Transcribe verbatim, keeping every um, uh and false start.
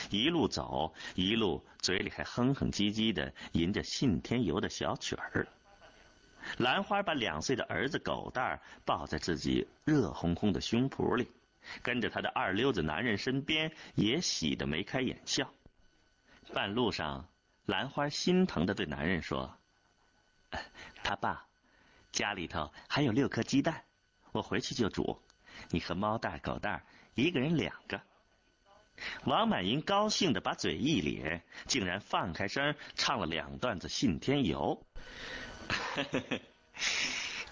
一路走，一路嘴里还哼哼唧唧的吟着信天游的小曲儿。兰花把两岁的儿子狗蛋儿抱在自己热烘烘的胸脯里，跟着他的二溜子男人身边，也喜得眉开眼笑。半路上，兰花心疼地对男人说：“他爸，家里头还有六颗鸡蛋，我回去就煮，你和猫蛋狗蛋一个人两个。”王满银高兴地把嘴一咧，竟然放开声唱了两段子信天游。